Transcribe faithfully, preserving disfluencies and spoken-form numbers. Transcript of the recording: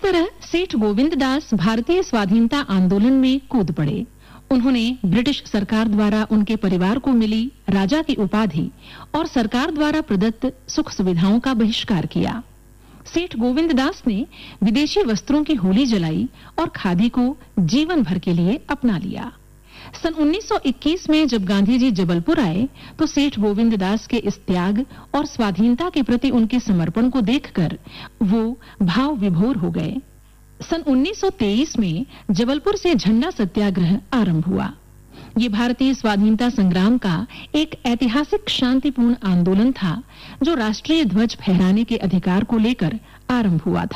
तरह सेठ गोविंददास भारतीय स्वाधीनता आंदोलन में कूद पड़े। उन्होंने ब्रिटिश सरकार द्वारा उनके परिवार को मिली राजा की उपाधि और सरकार द्वारा प्रदत्त सुख सुविधाओं का बहिष्कार किया। सेठ गोविंददास ने विदेशी वस्त्रों की होली जलाई और खादी को जीवन भर के लिए अपना लिया। सन उन्नीस सौ इक्कीस में जब गांधी जी जबलपुर आए तो सेठ गोविंददास के इस त्याग और स्वाधीनता के प्रति उनके समर्पण को देखकर वो भाव विभोर हो गए। सन उन्नीस सौ तेईस में जबलपुर से झंडा सत्याग्रह आरंभ हुआ। ये भारतीय स्वाधीनता संग्राम का एक ऐतिहासिक शांतिपूर्ण आंदोलन था जो राष्ट्रीय ध्वज फहराने के अधिकार को लेकर आरंभ हुआ था।